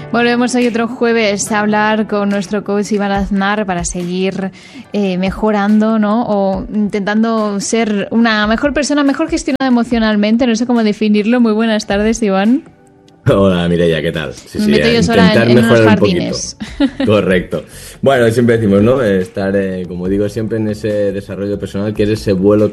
Volvemos hoy otro jueves a hablar con nuestro coach Iván Aznar para seguir mejorando, ¿no? O intentando ser una mejor persona, mejor gestionada emocionalmente. No sé cómo definirlo. Muy buenas tardes, Iván. Hola, Mireia, ¿qué tal? Sí, me meto yo sola en unos jardines. Correcto. Bueno, siempre decimos, ¿no? Estar, como digo, siempre en ese desarrollo personal, que es ese vuelo